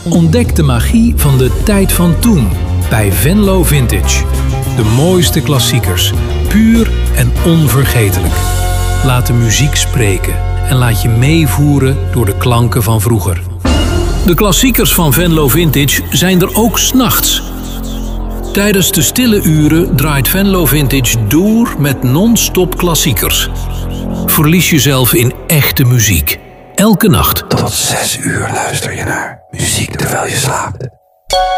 Ontdek de magie van de tijd van toen bij Venlo Vintage. De mooiste klassiekers, puur en onvergetelijk. Laat de muziek spreken en laat je meevoeren door de klanken van vroeger. De klassiekers van Venlo Vintage zijn er ook 's nachts. Tijdens de stille uren draait Venlo Vintage door met non-stop klassiekers. Verlies jezelf in echte muziek. Elke nacht. Tot 6 uur luister je naar muziek terwijl je slaapt.